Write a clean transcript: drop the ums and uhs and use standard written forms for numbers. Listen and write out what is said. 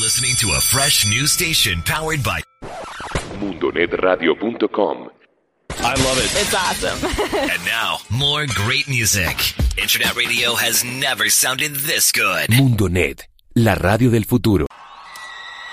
listening to a fresh new station powered by MundoNetRadio.com. I love it. It's awesome. And now, more great music. Internet radio has never sounded this good. Mundonet, la radio del futuro.